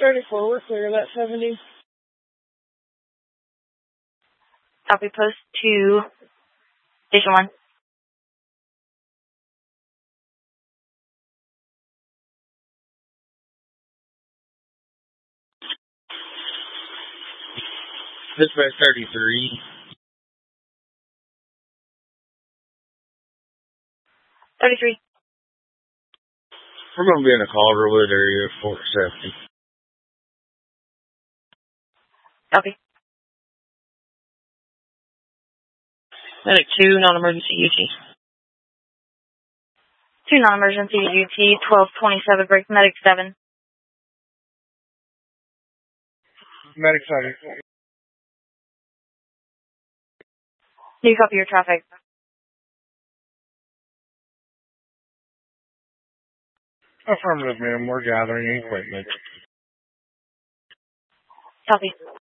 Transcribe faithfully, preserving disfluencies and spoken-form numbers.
thirty-four, we're clear of that seventy. Copy, post to station one. Dispatch thirty-three. thirty-three. We're going to be in the Calderwood area for safety. Copy. Medic two, non-emergency U T. two non-emergency U T, twelve twenty-seven, break medic seven. Medic seven. Do you copy your traffic? Affirmative, ma'am. We're gathering equipment. Copy.